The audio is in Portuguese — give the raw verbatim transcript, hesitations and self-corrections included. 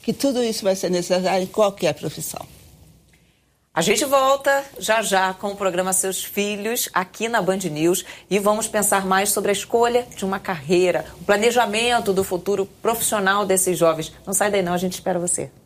que tudo isso vai ser necessário em qualquer profissão. A gente volta já já com o programa Seus Filhos aqui na Band News e vamos pensar mais sobre a escolha de uma carreira, o planejamento do futuro profissional desses jovens. Não sai daí não, a gente espera você.